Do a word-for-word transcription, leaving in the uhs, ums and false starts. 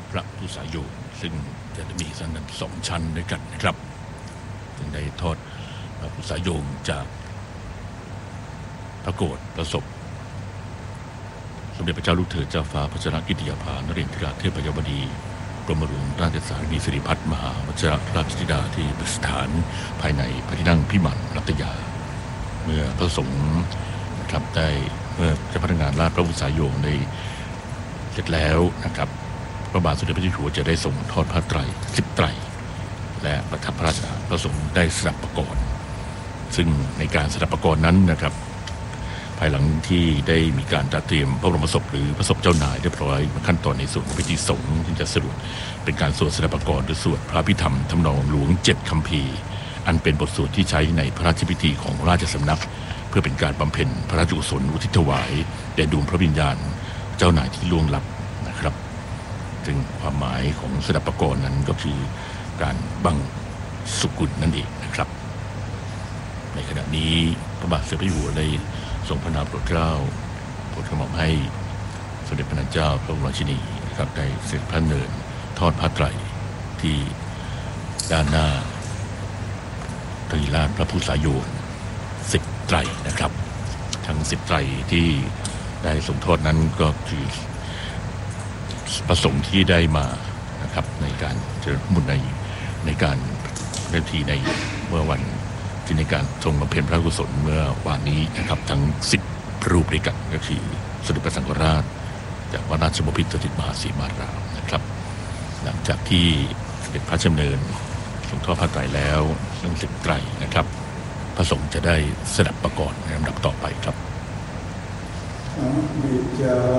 พระพุทธสายโยซึ่งจะมีสันนั้นสองชั้นด้วยกันนะครับจึงได้ทอดพระพุทธสายโยจากพระโกฐพระศพสมเด็จพระเจ้าลูกเธอเจ้าฟ้าพัชรกิติยาภานเรศวราเทพยวดีกรมหลวงราชสารีสิริพัฒน์มหาวชิรราชธิดาที่ประดิษฐานภายในพระที่นั่งพิมานรัตยาเมื่อพระสงฆ์นะครับได้เมื่อเจ้าพนักงานราชพระพุทธสายโยได้เสร็จแล้วนะครับพระบาทสมเด็จพระเจ้าอยู่หัวจะได้ส่งทอดผ้าไตรสิบไตรและประทับพระราชทานพระสงฆ์ได้สดับประกรณ์ซึ่งในการสดับประกรณ์นั้นนะครับภายหลังที่ได้มีการจัดเตรียมพระบรมศพหรือพระศพเจ้านายเรียบร้อยขั้นตอนในส่วนของพิธีสงฆ์ที่จะสรุปเป็นการสวดสดับประกรณ์หรือสวดพระพิธรรมทำนองหลวงเจ็ดคัมภีร์อันเป็นบทสวดที่ใช้ในพระราชพิธีของราชสำนักเพื่อเป็นการบำเพ็ญพระราชกุศลอุทิศถวายแด่ดวงพระวิญญาณเจ้านายที่ล่วงลับนะครับซึ่งความหมายของสดับประกรณ์นั้นก็คือการบังสุกุลนั่นเองนะครับในขณะนี้พระบาทสมเด็จพระเจ้าอยู่หัวได้ทรงพระนามโปรดเกล้าโปรดกระหม่อมให้สมเด็จพระนางเจ้าพระบรมราชินีนะครับได้เสด็จพระเนินทอดผ้าไตรที่ด้านหน้าตรีราชพระพุทธสายโยสิบไตรนะครับทั้งสิบไตรที่ได้ทรงทอดนั้นก็คือประสงค์ที่ได้มานะครับในการเจริญบุญในในการในทีในเมื่อวันที่ในการทรงบำเพ็ญพระกุศลเมื่อวานนี้นะครับทั้งสิบรูปด้วยกันก็คือสมเด็จพระสังฆราชจากวัดราชบพิตรสถิตมหาสีมารามนะครับหลังจากที่เสด็จพระราชดำเนินทรงทอดผ้าไตรแล้วทั้งสิบไตรนะครับพระสงฆ์จะได้สดับประกรณ์ในลำดับต่อไปครับ